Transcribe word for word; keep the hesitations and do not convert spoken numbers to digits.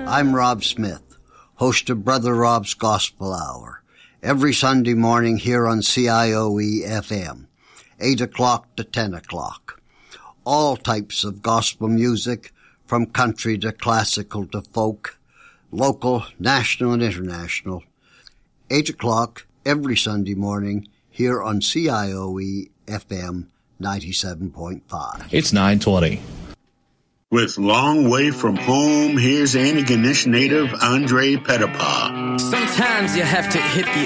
I'm Rob Smith, host of Brother Rob's Gospel Hour, every Sunday morning here on C I O E F M, eight o'clock to ten o'clock. All types of gospel music, from country to classical to folk, local, national, and international. eight o'clock every Sunday morning here on C I O E F M ninety-seven point five. It's nine twenty. With Long Way From Home, here's Antigonish native Andre Pettipa. Sometimes you have to hit the